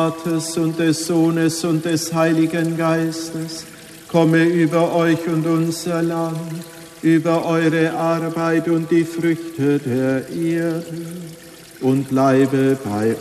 Vaters und des Sohnes und des Heiligen Geistes, komme über euch und unser Land, über eure Arbeit und die Früchte der Erde und bleibe bei